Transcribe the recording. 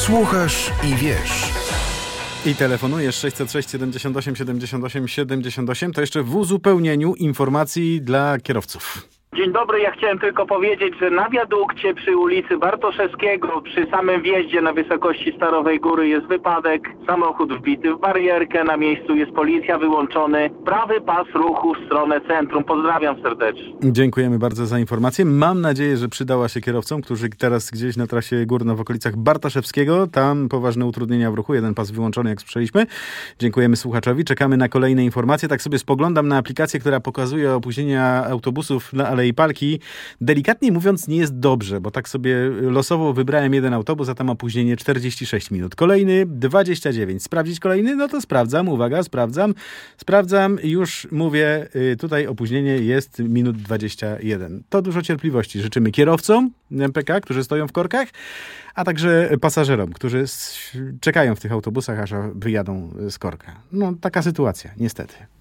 Słuchasz i wiesz. I telefonujesz 606 78 78 78. To jeszcze w uzupełnieniu informacji dla kierowców. Dzień dobry, ja chciałem tylko powiedzieć, że na wiadukcie przy ulicy Bartoszewskiego, przy samym wjeździe na wysokości Starowej Góry jest wypadek. Samochód wbity w barierkę, na miejscu jest policja, wyłączony prawy pas ruchu w stronę centrum. Pozdrawiam serdecznie. Dziękujemy bardzo za informację. Mam nadzieję, że przydała się kierowcom, którzy teraz gdzieś na trasie górno w okolicach Bartoszewskiego. Tam poważne utrudnienia w ruchu, jeden pas wyłączony, jak słyszeliśmy. Dziękujemy słuchaczowi. Czekamy na kolejne informacje. Tak sobie spoglądam na aplikację, która pokazuje opóźnienia autobusów na Alei Parki. Delikatnie mówiąc, nie jest dobrze, bo tak sobie losowo wybrałem jeden autobus, a tam opóźnienie 46 minut. Kolejny 29. Sprawdzić kolejny? No to sprawdzam. Uwaga, sprawdzam. Już mówię, tutaj opóźnienie jest minut 21. To dużo cierpliwości życzymy kierowcom MPK, którzy stoją w korkach, a także pasażerom, którzy czekają w tych autobusach, aż wyjadą z korka. No, taka sytuacja, niestety.